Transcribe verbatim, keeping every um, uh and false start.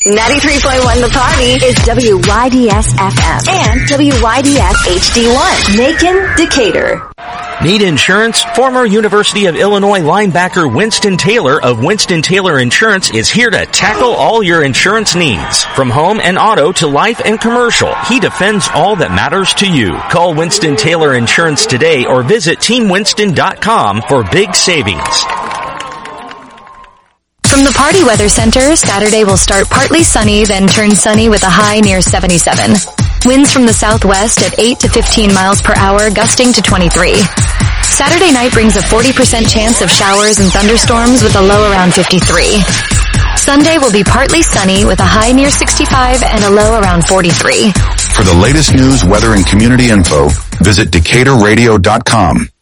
ninety-three point one The Party is W Y D S F M and W Y D S H D one. Macon, Decatur. Need insurance? Former University of Illinois linebacker Winston Taylor of Winston Taylor Insurance is here to tackle all your insurance needs. From home and auto to life and commercial, he defends all that matters to you. Call Winston Taylor Insurance today or visit team winston dot com for big savings. From the Party Weather Center, Saturday will start partly sunny, then turn sunny with a high near seventy-seven. Winds from the southwest at eight to fifteen miles per hour, gusting to twenty-three. Saturday night brings a forty percent chance of showers and thunderstorms with a low around fifty-three. Sunday will be partly sunny with a high near sixty-five and a low around forty-three. For the latest news, weather, and community info, visit decatur radio dot com.